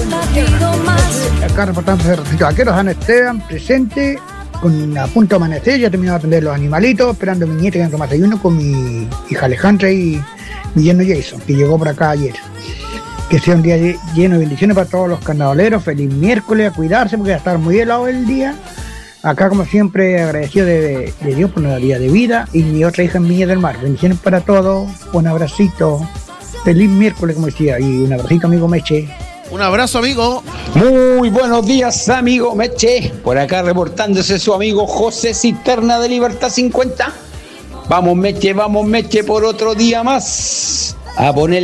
Acá reportando de Rosito Vaqueros, San Esteban, presente, a punto de amanecer, ya terminado de atender los animalitos, esperando a mi nieta que tomar desayuno con mi hija Alejandra y mi yerno Jason, que llegó por acá ayer. Que sea un día lleno de bendiciones para todos los carnavaleros, feliz miércoles, a cuidarse porque va a estar muy helado el día. Acá, como siempre, agradecido de Dios por una día de vida y mi otra hija en Viña del Mar. Bendiciones para todos, un abracito, feliz miércoles, como decía, y un abracito, amigo Meche. Un abrazo, amigo. Muy buenos días, amigo Meche. Por acá reportándose su amigo José Cisterna de Libertad 50. Vamos Meche, por otro día más. A poner